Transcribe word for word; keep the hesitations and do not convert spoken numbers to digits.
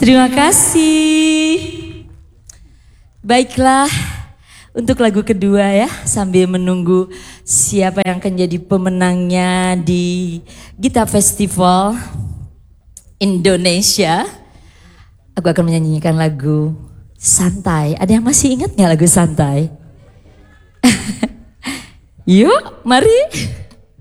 Terima kasih. Baiklah, untuk lagu kedua ya, sambil menunggu siapa yang akan jadi pemenangnya di Gita Festival Indonesia. Aku akan menyanyikan lagu Santai. Ada yang masih ingat gak lagu Santai? Yuk, mari.